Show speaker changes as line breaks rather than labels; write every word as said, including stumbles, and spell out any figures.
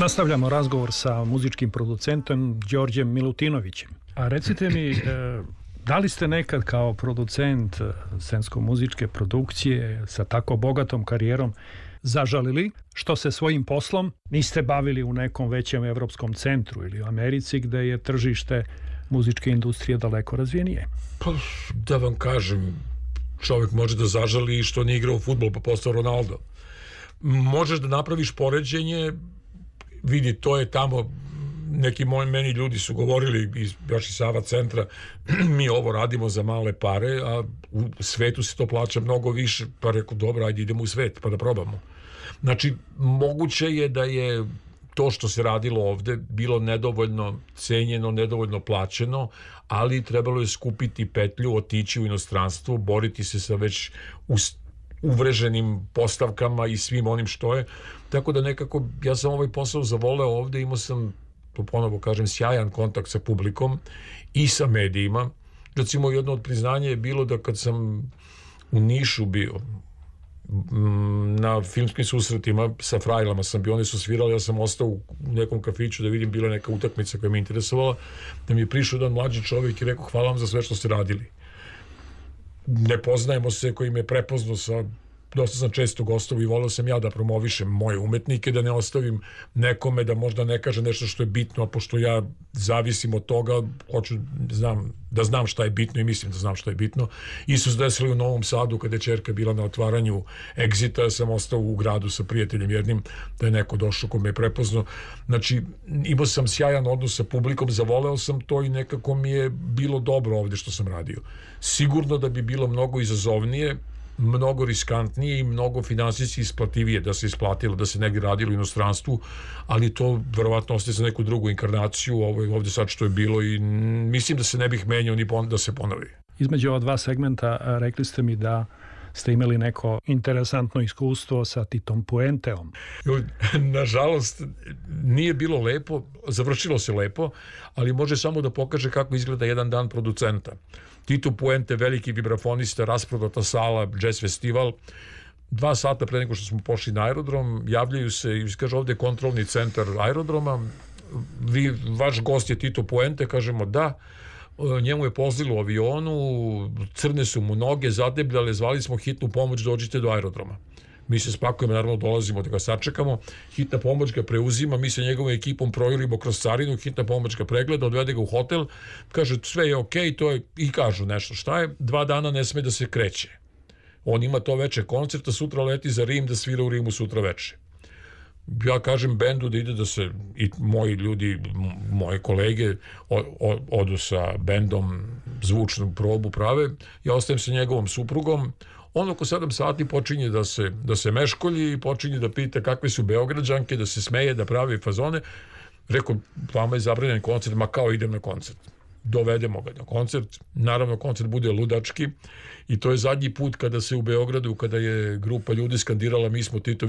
Nastavljamo razgovor sa muzičkim producentom Đorđem Milutinovićem. A recite mi, da li ste nekad kao producent scensko-muzičke produkcije sa tako bogatom karijerom zažalili što se svojim poslom niste bavili u nekom većem evropskom centru ili u Americi gde je tržište muzičke industrije daleko razvijenije?
Pa, da vam kažem, čovjek može da zažali što nije igrao u fudbal pa postao Ronaldo. Možeš da napraviš poređenje, vidi, to je tamo, neki moji meni ljudi su govorili iz još iz Sava centra, mi ovo radimo za male pare, a u svetu se to plaća mnogo više, pa rekao, dobro, ajde idemo u svet pa da probamo. Znači, moguće je da je to što se radilo ovde bilo nedovoljno cenjeno, nedovoljno plaćeno, ali trebalo je skupiti petlju, otići u inostranstvo, boriti se sa već uvreženim postavkama i svim onim što je. Tako da nekako, ja sam ovaj posao zavoleo ovde, imao sam, to ponovo kažem, sjajan kontakt sa publikom i sa medijima. Recimo, jedno od priznanja je bilo da kad sam u Nišu bio, na filmskim susretima sa frajlama sam bio, oni su svirali, ja sam ostao u nekom kafiću da vidim, bila neka utakmica koja me interesovala, da mi je prišao jedan mlađi čovjek i rekao, hvala vam za sve što ste radili. Ne poznajemo se, koji me prepoznao sa, dosta sam često gostao i volio sam ja da promovišem moje umetnike, da ne ostavim nekome da možda ne kaže nešto što je bitno, a pošto ja zavisim od toga, hoću znam, da znam šta je bitno i mislim da znam šta je bitno. Isto se desilo u Novom Sadu kada je ćerka bila na otvaranju Exita, ja sam ostao u gradu sa prijateljem jednim, da je neko došao ko me je prepoznao. Znači, imao sam sjajan odnos sa publikom, zavoleo sam to i nekako mi je bilo dobro ovde što sam radio. Sigurno da bi bilo mnogo izazovnije, mnogo riskantnije i mnogo finansijski isplativije da se isplatilo, da se negdje radilo u inostranstvu, ali to verovatno ostaje za neku drugu inkarnaciju, ovo je ovdje sad što je bilo i mislim da se ne bih menjao ni da se ponovi.
Između ova dva segmenta rekli ste mi da ste imali neko interesantno iskustvo sa Titom Puenteom.
Nažalost, nije bilo lepo, završilo se lepo, ali može samo da pokaže kako izgleda jedan dan producenta. Tito Puente, veliki vibrafonista, rasprodata sala, jazz festival, dva sata pre nego što smo pošli na aerodrom, javljaju se i kaže ovdje je kontrolni centar aerodroma, vi, vaš gost je Tito Puente, kažemo da, njemu je pozlilo u avionu, crne su mu noge, zadebljale, zvali smo hitnu pomoć, dođite do aerodroma. Mi se spakujemo, naravno dolazimo da ga sačekamo, hitna pomoć ga preuzima, mi sa njegovom ekipom projurimo kroz carinu, hitna pomoć ga pregleda, odvede ga u hotel, kaže sve je okej, to je, i kažu nešto, šta je, dva dana ne sme da se kreće. On ima to veče koncerta, sutra leti za Rim da svira u Rimu sutra veče. Ja kažem bendu da ide da se, i moji ljudi, moje kolege odu sa bendom zvučnu probu prave, ja ostajem sa njegovom suprugom, on oko sedam sati počinje da se, da se meškolji i počinje da pita kakve su Beograđanke, da se smeje, da pravi fazone. Rekao, vama je zabranjen koncert, ma kao idem na koncert. Dovedemo ga na koncert, naravno koncert bude ludački i to je zadnji put kada se u Beogradu, kada je grupa ljudi skandirala mi smo Tito